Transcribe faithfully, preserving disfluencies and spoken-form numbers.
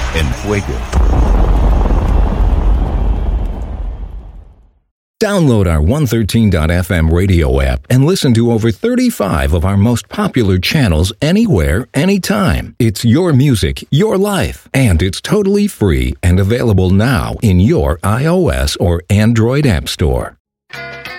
en Fuego. Download our one thirteen dot f m radio app and listen to over thirty-five of our most popular channels anywhere, anytime. It's your music, your life, and it's totally free and available now in your iOS or Android app store.